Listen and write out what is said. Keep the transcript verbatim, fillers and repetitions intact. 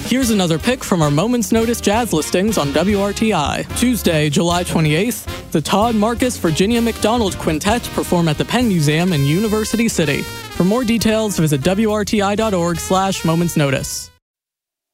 Here's another pick from our Moments Notice jazz listings on W R T I. Tuesday, July twenty-eighth, the Todd Marcus Virginia McDonald Quintet perform at the Penn Museum in University City. For more details, visit W R T I dot org slash Moments Notice.